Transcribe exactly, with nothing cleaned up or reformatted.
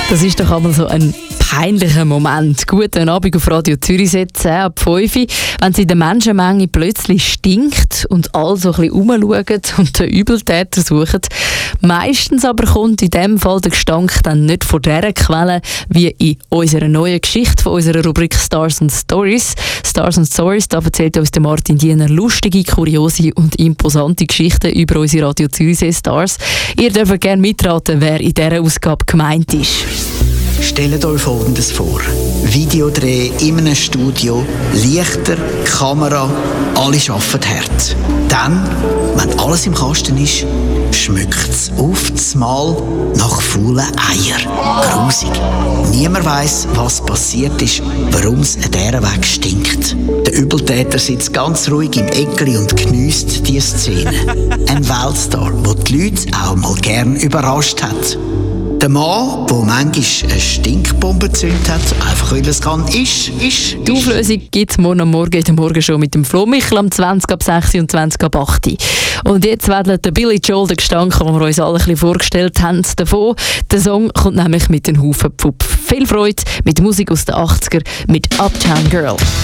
Das ist doch einmal so ein peinlicher Moment. Guten Abend auf Radio Zürich setzen, ab fünf Uhr, wenn es in der Menschenmenge plötzlich stinkt und alle so ein bisschen rumschauen und den Übeltäter suchen. Meistens aber kommt in diesem Fall der Gestank dann nicht von dieser Quelle, wie in unserer neuen Geschichte von unserer Rubrik Stars and Stories. Stars and Stories, da erzählt uns der Martin Diener lustige, kuriose und imposante Geschichten über unsere Radio Zürich Stars. Ihr dürft gerne mitraten, wer in dieser Ausgabe gemeint ist. Stellt euch Folgendes vor. Videodreh in einem Studio, Lichter, Kamera, alle arbeiten hart. Dann, wenn alles im Kasten ist, schmeckt es auf das Mal nach faulen Eier. Grusig. Niemand weiss, was passiert ist, warum es an dieser Weg stinkt. Der Übeltäter sitzt ganz ruhig im Eckli und geniesst die Szene. Ein Weltstar, der die Leute auch mal gern überrascht hat. Der Mann, der manchmal eine Stinkbombe gezündet hat, einfach weil er es kann, ist, ist, Die Auflösung gibt es morgen am Morgen in der Morgenshow mit dem Flo Michel am zwanzig ab sechs und zwanzig ab acht. Und jetzt wedelt der Billy Joel den Gestank, den wir uns alle ein bisschen vorgestellt haben, davon. Der Song kommt nämlich mit den Haufen Pfupf. Viel Freude mit Musik aus den achtziger mit Uptown Girl.